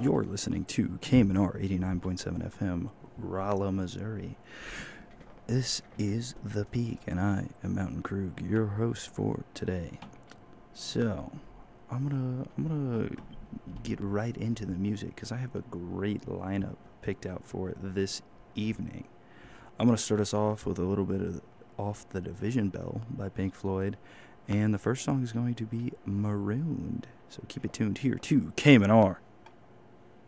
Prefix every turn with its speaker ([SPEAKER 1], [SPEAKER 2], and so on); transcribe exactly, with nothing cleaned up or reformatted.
[SPEAKER 1] You're listening to K M N R eighty-nine point seven F M, Rolla, Missouri. This is The Peak, and I am Mountain Krug, your host for today. So, I'm gonna I'm gonna get right into the music because I have a great lineup picked out for this evening. I'm gonna start us off with a little bit of Off the Division Bell by Pink Floyd, and the first song is going to be Marooned. So keep it tuned here to K M N R